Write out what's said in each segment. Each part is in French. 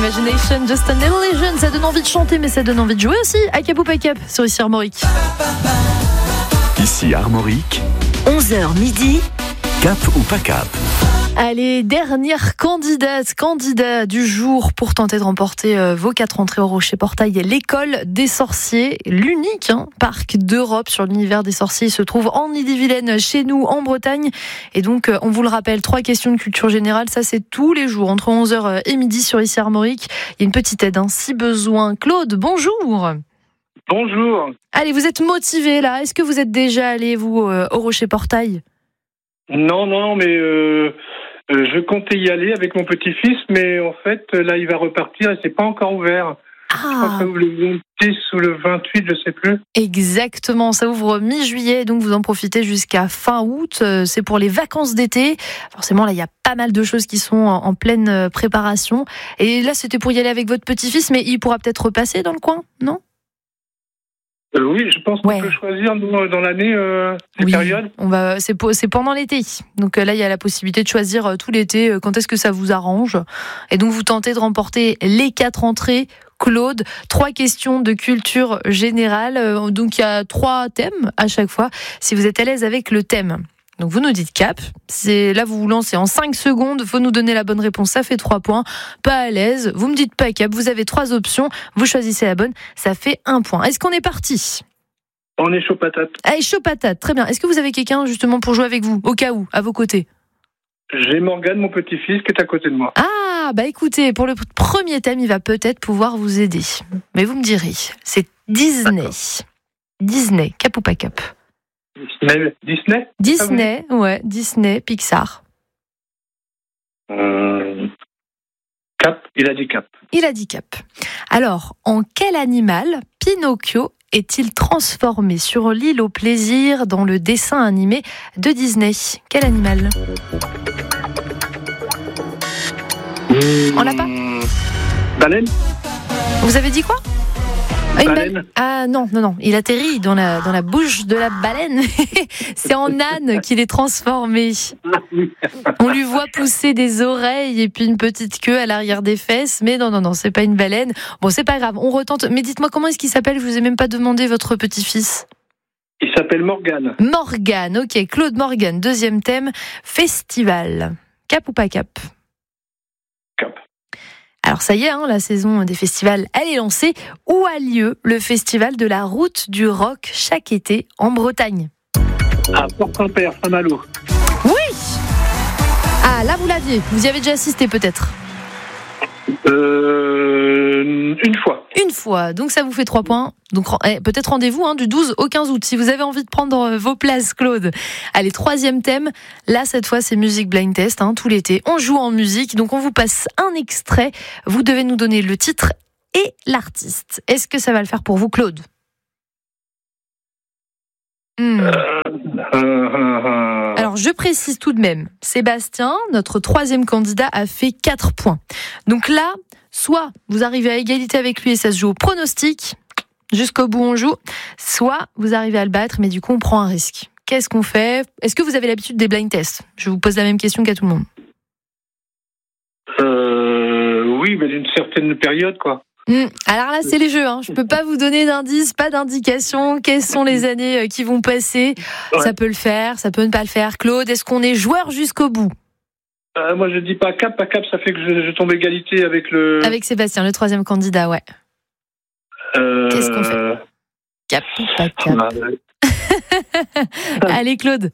Imagination, Just an Illusion. Ça donne envie de chanter, mais ça donne envie de jouer aussi. À Cap ou pas Cap sur ici Armorique. Ici Armorique, 11h midi. Cap ou pas Cap? Allez, dernière candidat du jour pour tenter de remporter vos 4 entrées au Rocher Portail. L'école des sorciers, l'unique parc d'Europe sur l'univers des sorciers. Il se trouve en Ille-et-Vilaine, chez nous, en Bretagne. Et donc, on vous le rappelle, 3 questions de culture générale. Ça, c'est tous les jours, entre 11h et midi sur ici Armorique. Il y a une petite aide, si besoin. Claude, bonjour. Bonjour. Allez, vous êtes motivé là. Est-ce que vous êtes déjà allé, vous, au Rocher Portail? Non, mais je comptais y aller avec mon petit-fils, mais en fait, là, il va repartir et c'est pas encore ouvert. Je crois que ça ouvre le 26 ou le 28, je sais plus. Exactement, ça ouvre mi-juillet, donc vous en profitez jusqu'à fin août. C'est pour les vacances d'été. Forcément, là, il y a pas mal de choses qui sont en pleine préparation. Et là, c'était pour y aller avec votre petit-fils, mais il pourra peut-être repasser dans le coin, non ? Oui, je pense qu'on peut choisir dans l'année les périodes. C'est pendant l'été. Donc là, il y a la possibilité de choisir tout l'été quand est-ce que ça vous arrange. Et donc, vous tentez de remporter les 4 entrées. Claude, 3 questions de culture générale. Donc, il y a 3 thèmes à chaque fois. Si vous êtes à l'aise avec le thème, donc vous nous dites cap. Là, vous vous lancez en 5 secondes. Faut nous donner la bonne réponse. Ça fait 3 points. Pas à l'aise. Vous me dites pas cap. Vous avez 3 options. Vous choisissez la bonne. Ça fait 1 point. Est-ce qu'on est parti ? On est chaud patate. Allez, chaud patate. Très bien. Est-ce que vous avez quelqu'un justement pour jouer avec vous, au cas où, à vos côtés ? J'ai Morgane, mon petit-fils, qui est à côté de moi. Ah, bah écoutez, pour le premier thème, il va peut-être pouvoir vous aider. Mais vous me direz, c'est Disney. D'accord. Disney, cap ou pas cap ? Disney, ouais, Disney, Pixar. Cap, il a dit cap. Il a dit cap. Alors, en quel animal Pinocchio est-il transformé sur l'île au plaisir dans le dessin animé de Disney ? Quel animal ? On l'a pas ? Baleine ? Vous avez dit quoi ? Baleine. Ah non, il atterrit dans la bouche de la baleine. C'est en âne qu'il est transformé. On lui voit pousser des oreilles et puis une petite queue à l'arrière des fesses. Mais non, c'est pas une baleine. Bon, c'est pas grave, on retente. Mais dites-moi, comment est-ce qu'il s'appelle ? Je vous ai même pas demandé votre petit-fils. Il s'appelle Morgane. Morgane, ok. Claude Morgane, deuxième thème, festival. Cap ou pas cap ? Cap. Alors ça y est, la saison des festivals, elle est lancée. Où a lieu le festival de la route du rock chaque été en Bretagne ? À Port-Saint-Père, Saint-Malo. Oui ! Ah, là vous l'aviez, vous y avez déjà assisté peut-être ? Une fois. Une fois, donc ça vous fait 3 points. Donc peut-être rendez-vous du 12 au 15 août si vous avez envie de prendre vos places, Claude. Allez, 3e thème. Là, cette fois, c'est musique blind test, tout l'été. On joue en musique, donc on vous passe un extrait. Vous devez nous donner le titre et l'artiste. Est-ce que ça va le faire pour vous, Claude ? Alors, je précise tout de même, Sébastien, notre 3e candidat, a fait 4 points. Donc là, soit vous arrivez à égalité avec lui et ça se joue au pronostic, jusqu'au bout on joue, soit vous arrivez à le battre, mais du coup on prend un risque. Qu'est-ce qu'on fait ? Est-ce que vous avez l'habitude des blind tests ? Je vous pose la même question qu'à tout le monde. Oui, mais d'une certaine période, quoi. Alors là, c'est les jeux. Je peux pas vous donner d'indices, pas d'indications. Quelles sont les années qui vont passer ? Ouais. Ça peut le faire, ça peut ne pas le faire. Claude, est-ce qu'on est joueur jusqu'au bout ? Moi, je dis pas cap, ça fait que je tombe égalité avec le... Avec Sébastien, le 3e candidat, ouais. Qu'est-ce qu'on fait ? Cap ou pas cap ? Allez, Claude.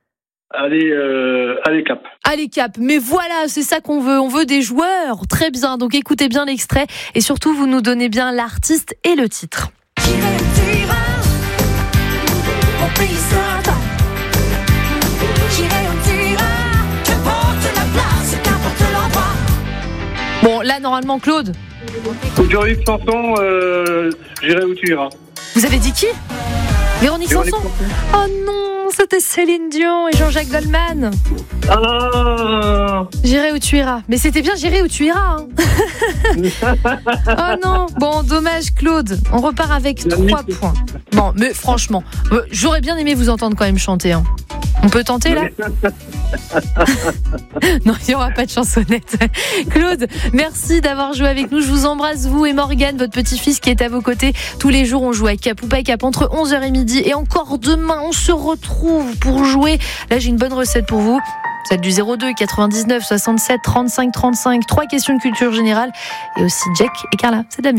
Allez cap. Allez cap, mais voilà, c'est ça qu'on veut. On veut des joueurs. Très bien, donc écoutez bien l'extrait. Et surtout, vous nous donnez bien l'artiste et le titre. Bon, là, normalement, Claude. J'aurais eu une chanson, J'irai où tu iras. Vous avez dit qui ? Véronique Sanson. Oh non, c'était Céline Dion et Jean-Jacques Goldman. J'irai où tu iras. Mais c'était bien J'irai où tu iras. Oh non. Bon, dommage Claude. On repart avec 3 points. Bon, mais franchement, j'aurais bien aimé vous entendre quand même chanter. On peut tenter là ? Non, il n'y aura pas de chansonnette. Claude, merci d'avoir joué avec nous. Je vous embrasse, vous et Morgane, votre petit-fils qui est à vos côtés. Tous les jours, on joue à Cap ou pas Cap entre 11h et midi. Et encore demain, on se retrouve pour jouer. Là, j'ai une bonne recette pour vous. Celle du 02 99 67 35 35. 3 questions de culture générale. Et aussi Jack et Carla. C'est de la musique.